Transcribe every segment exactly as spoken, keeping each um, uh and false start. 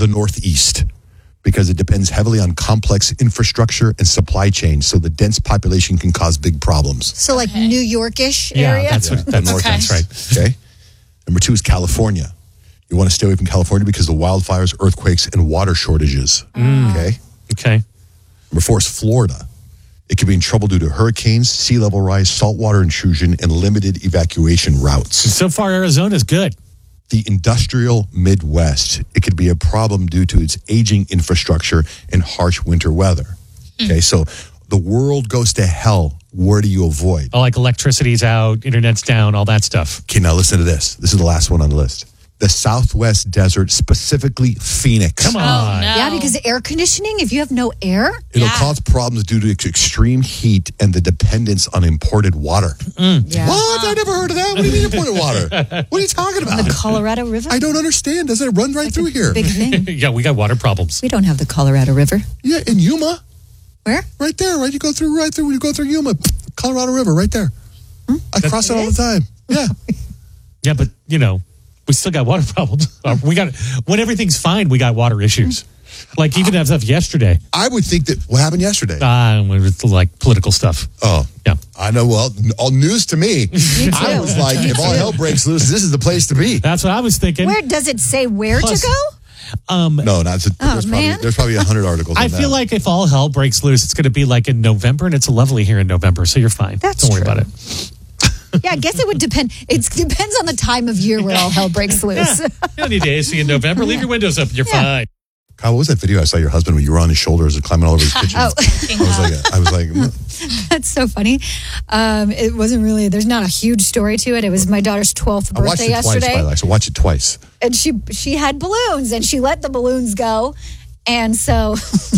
the Northeast, because it depends heavily on complex infrastructure and supply chains. So the dense population can cause big problems. So like Okay. New York-ish Yeah, area? that's what, that's, North, that's right. Okay. Number two is California. You want to stay away from California because of wildfires, earthquakes, and water shortages. Okay. Okay. Number four is Florida. It could be in trouble due to hurricanes, sea level rise, saltwater intrusion, and limited evacuation routes. So far, Arizona's good. The industrial Midwest. It could be a problem due to its aging infrastructure and harsh winter weather. Okay, so the world goes to hell. Where do you avoid? Oh, like electricity's out, internet's down, all that stuff. Okay, now listen to this. This is the last one on the list. The Southwest Desert, specifically Phoenix. Come on. Oh, no. Yeah, because air conditioning, if you have no air, It'll Yeah. cause problems due to ex- extreme heat and the dependence on imported water. yeah. What? I never heard of that. What do you mean imported water? What are you talking about? The Colorado River? I don't understand. Doesn't it run right through here? Big thing. Yeah, we got water problems. We don't have the Colorado River. Yeah, in Yuma. Where? Right there, right? You go through right through. You go through Yuma, Colorado River, right there. I cross it all the time. Yeah. Yeah, but, you know, we still got water problems. Uh, We got, when everything's fine, we got water issues. Like even that stuff yesterday. I would think that what happened yesterday. Uh, with like political stuff. Oh, Yeah. I know. Well, n- all news to me. I was like, if all hell breaks loose, this is the place to be. That's what I was thinking. Where does it say where Plus- to go? Um, No, not. To, Oh, there's, man. probably, there's probably a hundred articles. I on feel that. like if all hell breaks loose, it's going to be like in November, and it's lovely here in November, so you're fine. That's Don't worry true. about it. Yeah, I guess it would depend. It depends on the time of year where all hell breaks loose. You don't need to A C in November. Leave your windows up. You're Yeah. fine. Kyle, what was that video I saw your husband when you were on his shoulders and climbing all over his kitchen? Oh. I was like, I was like, mm. That's so funny. Um, it wasn't really, there's not a huge story to it. It was my daughter's twelfth I watched birthday it twice, yesterday. by the way. So watch it twice. And she she had balloons and she let the balloons go. And so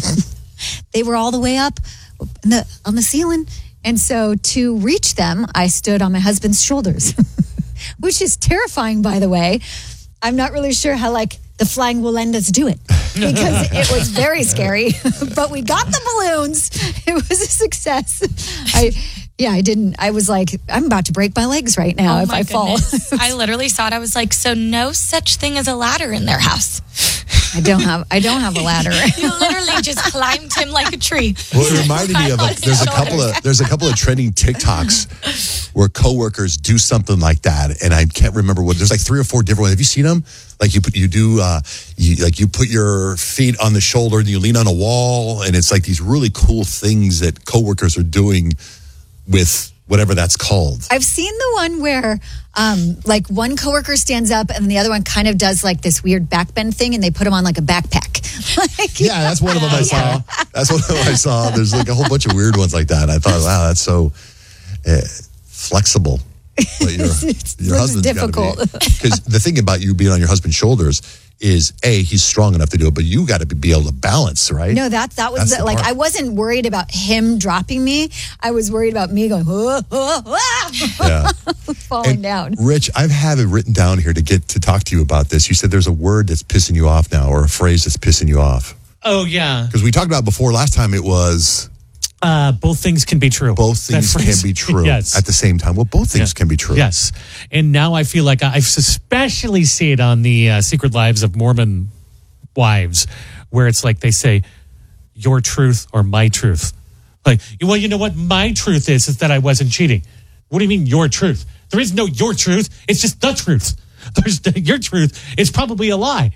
they were all the way up in the, on the ceiling. And so to reach them, I stood on my husband's shoulders, which is terrifying, by the way. I'm not really sure how, like, the flying Wolendas do it because it was very scary. But we got the balloons. It was a success. I, yeah, I didn't. I was like, I'm about to break my legs right now Oh if my I fall. goodness. I literally saw it. I was like, so no such thing as a ladder in their house. I don't have. I don't have a ladder. You literally just climbed him like a tree. Well, it reminded me of a, Right on his there's a couple shoulders. of there's a couple of trending TikToks where coworkers do something like that, and I can't remember what. There's like three or four different ones. Have you seen them? Like you put you do uh, you like you put your feet on the shoulder and you lean on a wall, and it's like these really cool things that coworkers are doing with whatever that's called. I've seen the one where, um, like one coworker stands up and the other one kind of does like this weird backbend thing, and they put him on like a backpack. Like, Yeah, that's one of them I saw. That's one of them I saw. There's like a whole bunch of weird ones like that. And I thought, wow, that's so uh, flexible. But your, It your looks husband's difficult. Because the thing about you being on your husband's shoulders is, A, he's strong enough to do it, but you got to be able to balance, right? No, that that was That's the, the like part. I wasn't worried about him dropping me. I was worried about me going "Whoa, whoa, whoa," Yeah. falling And down. Rich, I've had it written down here to get to talk to you about this. You said there's a word that's pissing you off now, or a phrase that's pissing you off. Oh, yeah. Because we talked about before last time, it was Uh, both things can be true. both That things phrase- can be true Yes. at the same time. Well, both things Yeah. can be true. Yes. And now I feel like I especially see it on the uh, Secret Lives of Mormon Wives, where it's like they say, your truth or my truth. Like, well, you know what? My truth is, is that I wasn't cheating. What do you mean your truth? There is no your truth. It's just the truth. There's your truth. It's probably a lie.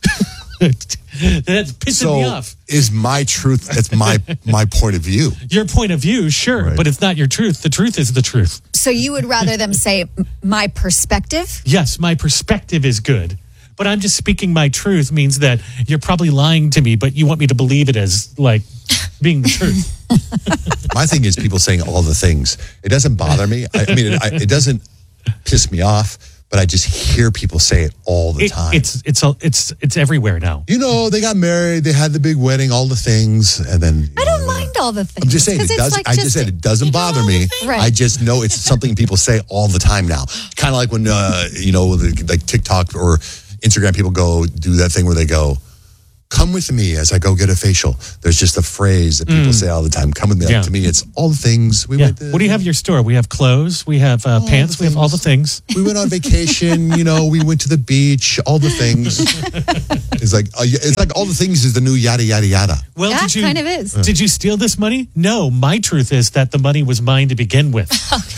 That's pissing me So off. is my truth, that's my my point of view. Your point of view, sure, Right. but it's not your truth. The truth is the truth. So you would rather them say "M- my perspective? Yes, my perspective is good, but I'm just speaking my truth means that you're probably lying to me, but you want me to believe it as like being the truth. My thing is people saying all the things. It doesn't bother me. I, I mean, it, I, it doesn't piss me off, but I just hear people say it all the It- time. it's it's a- it's it's everywhere now. you know, they got married, they had the big wedding, all the things, and then you I don't know, mind all the things. I'm just saying 'Cause it it's does. like I just said it doesn't bother me. Right. I just know it's something people say all the time now. Kind of like when uh, you know, the, like TikTok or Instagram, people go do that thing where they go, come with me as I go get a facial. There's just a phrase that people say all the time. Come with me. Like, Yeah. to me, it's all the things. We Yeah. went to, What do you have in your store? We have clothes. We have uh, pants. the We have all the things. We went on vacation. You know, we went to the beach. All the things. It's like uh, it's like all the things is the new yada yada yada. Well, Yeah, did you, kind of is. Did you steal this money? No. My truth is that the money was mine to begin with.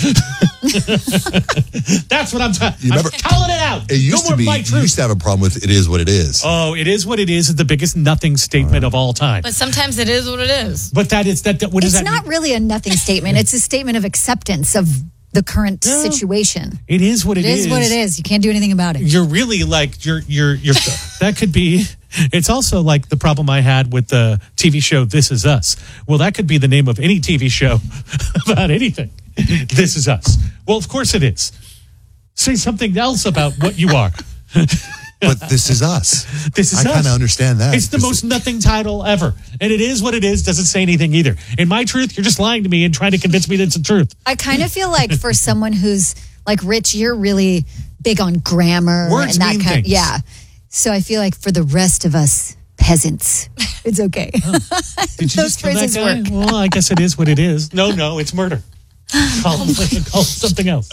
That's what I'm, ta- I'm remember- calling it out. It used no to more be. my You truth. used to have a problem with it is what it is. Oh, it is what it is. Is the biggest nothing statement of all time. But sometimes it is what it is. But that is that. that what does It's that not mean? really a nothing statement. It's a statement of acceptance of the current No. situation. It is what It is what it is. You can't do anything about it. You're really like you're you're you're. That could be. It's also like the problem I had with the T V show This Is Us. Well, that could be the name of any T V show about anything. This Is Us. Well, of course it is. Say something else about what you are. But this is us. This is I us. kind of understand that. It's the This most is- nothing title ever. And it is what it is, doesn't say anything either. In my truth, you're just lying to me and trying to convince me that it's the truth. I kind of feel like for someone who's like Rich, you're really big on grammar Words and that mean kind things. yeah. So I feel like for the rest of us peasants, it's okay. Did you Those just kill that phrases guy? work. Well, I guess it is what it is. No, no, it's murder. Call, call it something else.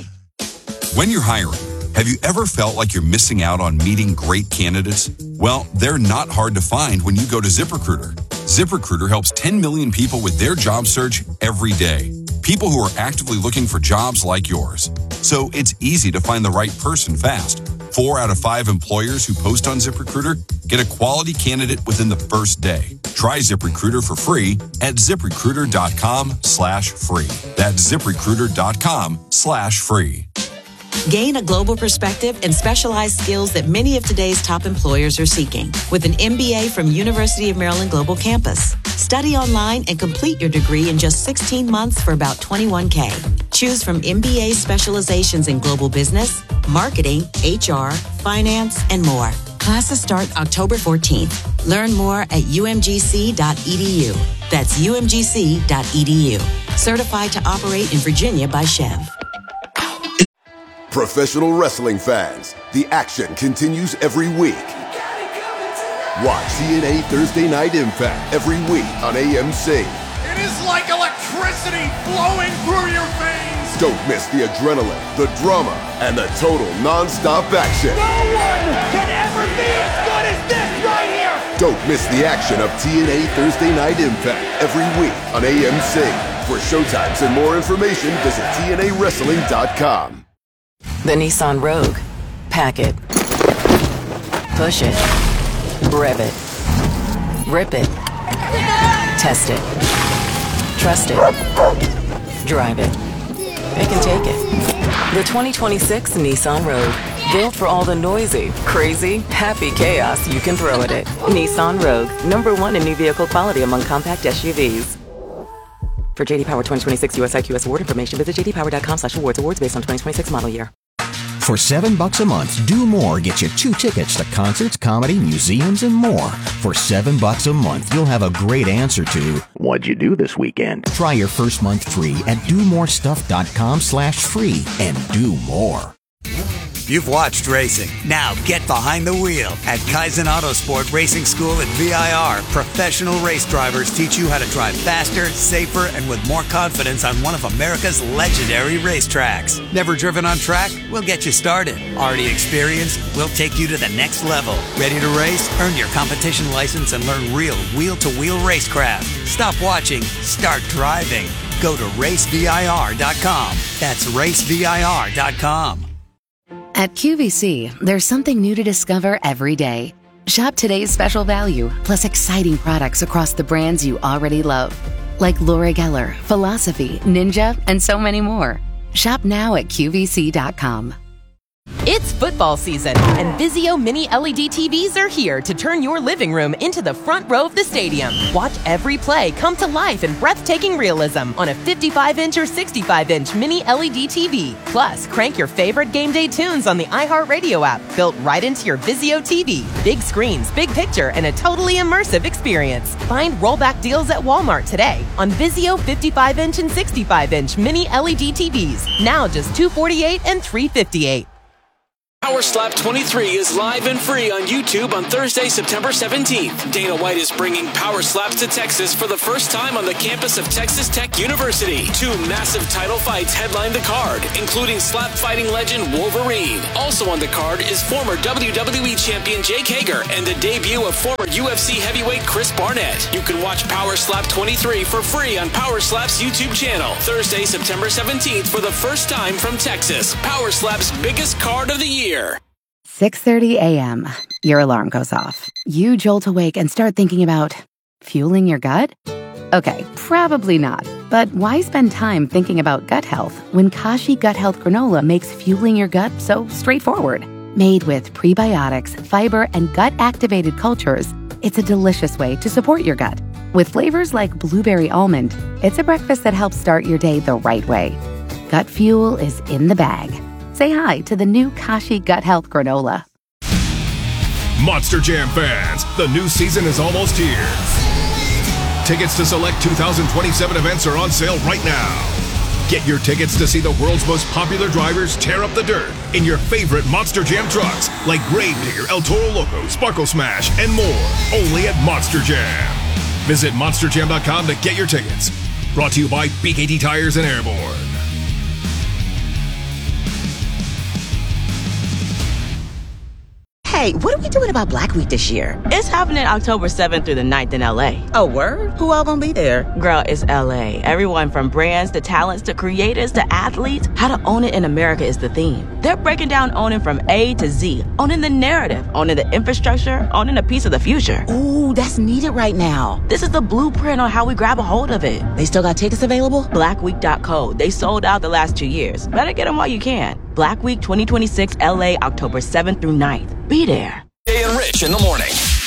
When you're hiring, have you ever felt like you're missing out on meeting great candidates? Well, they're not hard to find when you go to ZipRecruiter. ZipRecruiter helps ten million people with their job search every day. People who are actively looking for jobs like yours. So it's easy to find the right person fast. Four out of five employers who post on ZipRecruiter get a quality candidate within the first day. Try ZipRecruiter for free at ZipRecruiter.com slash free. That's ZipRecruiter.com slash free. Gain a global perspective and specialized skills that many of today's top employers are seeking with an M B A from University of Maryland Global Campus. Study online and complete your degree in just sixteen months for about twenty-one K. Choose from M B A specializations in global business, marketing, H R, finance, and more. Classes start October fourteenth. Learn more at U M G C dot E D U. That's U M G C dot E D U. Certified to operate in Virginia by Chev. Professional wrestling fans, the action continues every week. Watch T N A Thursday Night Impact every week on A M C. It is like electricity flowing through your veins. Don't miss the adrenaline, the drama, and the total non-stop action. No one can ever be as good as this right here. Don't miss the action of T N A Thursday Night Impact every week on A M C. For showtimes and more information, visit T N A wrestling dot com. The Nissan Rogue. Pack it. Push it. Rev it. Rip it. Test it. Trust it. Drive it. It can take it. The twenty twenty-six Nissan Rogue. Built for all the noisy, crazy, happy chaos you can throw at it. Nissan Rogue. Number one in new vehicle quality among compact S U Vs. For J D Power twenty twenty-six U S I Q S award information, visit j d power dot com slash awards. Awards based on twenty twenty-six model year. For seven bucks a month, Do More gets you two tickets to concerts, comedy, museums, and more. For seven bucks a month, you'll have a great answer to what'd you do this weekend? Try your first month free at do more stuff dot com slash free and do more. You've watched racing. Now get behind the wheel. At Kaizen Autosport Racing School at V I R, professional race drivers teach you how to drive faster, safer, and with more confidence on one of America's legendary racetracks. Never driven on track? We'll get you started. Already experienced? We'll take you to the next level. Ready to race? Earn your competition license and learn real wheel-to-wheel racecraft. Stop watching. Start driving. Go to race V I R dot com. That's race V I R dot com. At Q V C, there's something new to discover every day. Shop today's special value, plus exciting products across the brands you already love, like Laura Geller, Philosophy, Ninja, and so many more. Shop now at Q V C dot com. It's football season, and Vizio Mini L E D T Vs are here to turn your living room into the front row of the stadium. Watch every play come to life in breathtaking realism on a fifty-five inch or sixty-five inch Mini L E D T V. Plus, crank your favorite game day tunes on the iHeartRadio app, built right into your Vizio T V. Big screens, big picture, and a totally immersive experience. Find rollback deals at Walmart today on Vizio fifty-five inch and sixty-five inch Mini L E D T Vs. Now just two hundred forty-eight dollars and three hundred fifty-eight dollars. Power Slap twenty-three is live and free on YouTube on Thursday, September seventeenth. Dana White is bringing Power Slaps to Texas for the first time on the campus of Texas Tech University. Two massive title fights headline the card, including slap fighting legend Wolverine. Also on the card is former W W E champion Jake Hager and the debut of former U F C heavyweight Chris Barnett. You can watch Power Slap twenty-three for free on Power Slap's YouTube channel. Thursday, September seventeenth for the first time from Texas. Power Slap's biggest card of the year. six thirty a.m. Your alarm goes off. You jolt awake and start thinking about fueling your gut? Okay, probably not. But why spend time thinking about gut health when Kashi Gut Health Granola makes fueling your gut so straightforward? Made with prebiotics, fiber, and gut-activated cultures, it's a delicious way to support your gut. With flavors like blueberry almond, it's a breakfast that helps start your day the right way. Gut fuel is in the bag. Say hi to the new Kashi Gut Health Granola. Monster Jam fans, the new season is almost here. Tickets to select two thousand twenty-seven events are on sale right now. Get your tickets to see the world's most popular drivers tear up the dirt in your favorite Monster Jam trucks like Gravedigger, El Toro Loco, Sparkle Smash, and more, only at Monster Jam. Visit monster jam dot com to get your tickets. Brought to you by B K T Tires and Airborne. Hey, what are we doing about Black Week this year? It's happening October seventh through the ninth in L A. Oh, word? Who all gonna be there? Girl, it's L A. Everyone from brands to talents to creators to athletes. How to own it in America is the theme. They're breaking down owning from A to Z. Owning the narrative, owning the infrastructure, owning a piece of the future. Ooh, that's needed right now. This is the blueprint on how we grab a hold of it. They still got tickets available? black week dot co. They sold out the last two years. Better get them while you can. Black Week twenty twenty-six L A, October seventh through ninth. Be there. Jay and Rich in the morning.